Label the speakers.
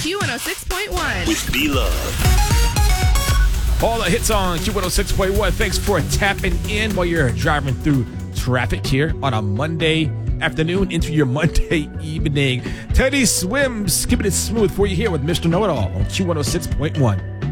Speaker 1: Q106.1.
Speaker 2: With B-Love.
Speaker 3: All the hits on Q106.1. Thanks for tapping in while you're driving through traffic here on a Monday afternoon into your Monday evening. Teddy Swims keeping it smooth for you here with Mr. Know-It-All on Q106.1.